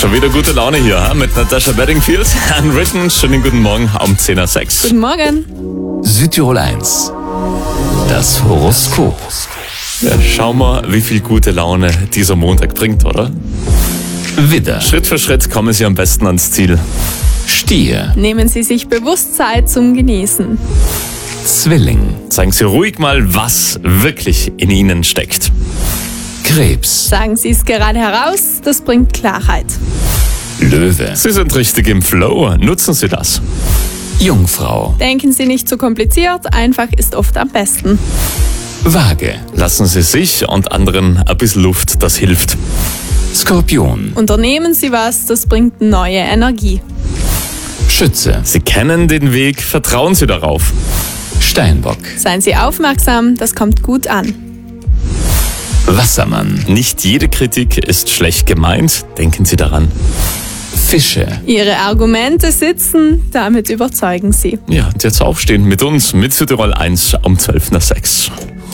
Schon wieder gute Laune hier mit Natascha Bedingfield. Handwritten, schönen guten Morgen um 10:06 Uhr. Guten Morgen. Südtirol 1. Das Horoskop. Ja, schauen wir, wie viel gute Laune dieser Montag bringt, oder? Widder, Schritt für Schritt kommen Sie am besten ans Ziel. Stier, Nehmen Sie sich bewusst Zeit zum Genießen. Zwilling, Zeigen Sie ruhig mal, was wirklich in Ihnen steckt. Krebs, Sagen Sie es gerade heraus, das bringt Klarheit. Löwe, Sie sind richtig im Flow, nutzen Sie das. Jungfrau, Denken Sie nicht zu kompliziert, einfach ist oft am besten. Waage, Lassen Sie sich und anderen ein bisschen Luft, das hilft. Skorpion, Unternehmen Sie was, das bringt neue Energie. Schütze, Sie kennen den Weg, vertrauen Sie darauf. Steinbock, Seien Sie aufmerksam, das kommt gut an. Wassermann, Nicht jede Kritik ist schlecht gemeint, denken Sie daran. Fische. Ihre Argumente sitzen, damit überzeugen Sie. Ja, und jetzt aufstehen mit uns, mit Südtirol 1 um 12:06 Uhr.